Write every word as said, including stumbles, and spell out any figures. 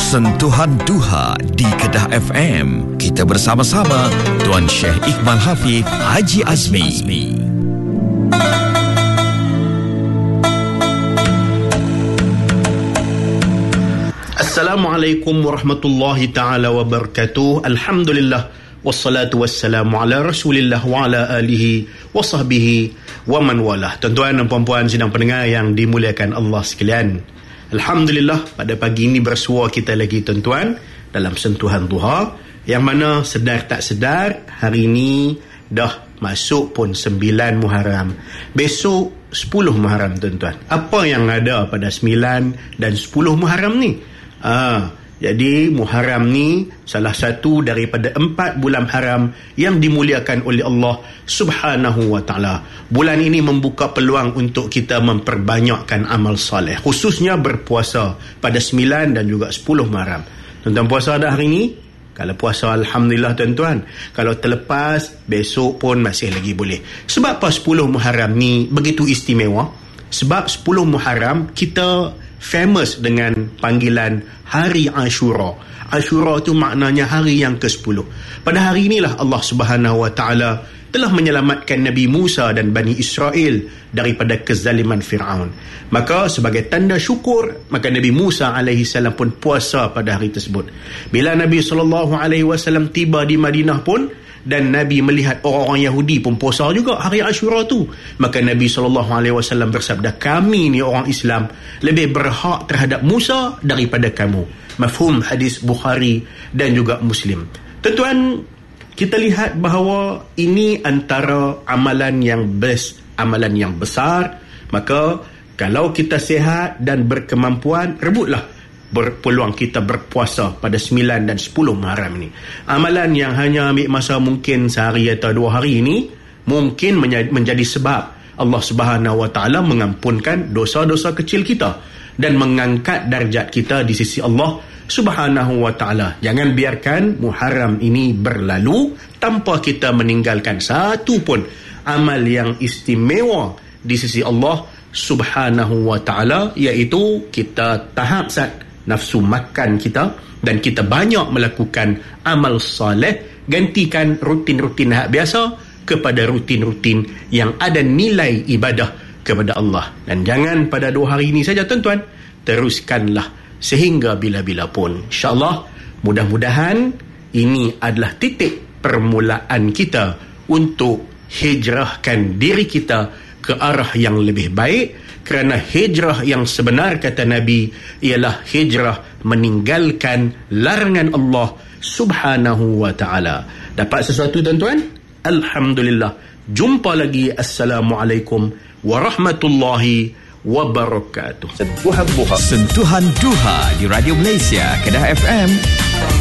Sentuhan Duha di Kedah F M. Kita bersama-sama Tuan Syekh Iqbal Hafiz Haji Azmi. Assalamualaikum warahmatullahi ta'ala wabarakatuh. Alhamdulillah wassalatu wassalamu ala rasulillah wa ala alihi wa sahbihi wa man walah. Tuan-tuan dan puan-puan sidang pendengar yang dimuliakan Allah sekalian, alhamdulillah pada pagi ini bersua kita lagi tuan-tuan dalam sentuhan duha, yang mana sedar tak sedar hari ini dah masuk pun sembilan Muharram. Besok sepuluh Muharram tuan-tuan. Apa yang ada pada sembilan dan sepuluh Muharram ni? Ah, jadi Muharram ni salah satu daripada empat bulan haram yang dimuliakan oleh Allah Subhanahu wa ta'ala. Bulan ini membuka peluang untuk kita memperbanyakkan amal soleh, khususnya berpuasa pada sembilan dan juga sepuluh Muharram. Tuan-tuan puasa dah hari ini? Kalau puasa alhamdulillah tuan-tuan. Kalau terlepas besok pun masih lagi boleh. Sebab apa sepuluh Muharram ni begitu istimewa? Sebab sepuluh Muharram kita famous dengan panggilan Hari Ashura. Ashura itu maknanya hari yang ke sepuluh. Pada hari inilah Allah Subhanahu wa ta'ala telah menyelamatkan Nabi Musa dan Bani Israel daripada kezaliman Fir'aun. Maka sebagai tanda syukur, maka Nabi Musa alaihi salam pun puasa pada hari tersebut. Bila Nabi sallallahu alaihi wasallam tiba di Madinah pun, dan Nabi melihat orang-orang Yahudi pun puasa juga hari Ashura tu, maka Nabi sallallahu alaihi wasallam bersabda, kami ni orang Islam lebih berhak terhadap Musa daripada kamu. Mafhum hadis Bukhari dan juga Muslim. Tuan-tuan, kita lihat bahawa ini antara amalan yang best, amalan yang besar. Maka kalau kita sihat dan berkemampuan, rebutlah berpeluang kita berpuasa pada sembilan dan sepuluh Muharram ini. Amalan yang hanya ambil masa mungkin sehari atau dua hari ini mungkin menjadi sebab Allah Subhanahu wa ta'ala mengampunkan dosa-dosa kecil kita dan mengangkat darjat kita di sisi Allah Subhanahu wa ta'ala. Jangan biarkan Muharram ini berlalu tanpa kita meninggalkan satu pun amal yang istimewa di sisi Allah Subhanahu wa ta'ala, iaitu kita tahap sat nafsu makan kita dan kita banyak melakukan amal soleh. Gantikan rutin-rutin hak biasa kepada rutin-rutin yang ada nilai ibadah kepada Allah. Dan jangan pada dua hari ini saja tuan-tuan, teruskanlah sehingga bila-bila pun. InsyaAllah, mudah-mudahan ini adalah titik permulaan kita untuk hijrahkan diri kita ke arah yang lebih baik. Kerana hijrah yang sebenar, kata Nabi, ialah hijrah meninggalkan larangan Allah Subhanahu wa ta'ala. Dapat sesuatu tuan-tuan? Alhamdulillah. Jumpa lagi. Assalamualaikum warahmatullahi wabarakatuh. Sentuhan Duha. Sentuhan Duha di Radio Malaysia Kedah F M.